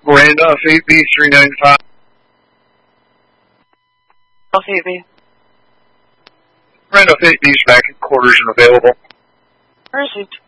Randolph 8B395. Randolph 8B. Randolph 8B is back in quarters and available. Received.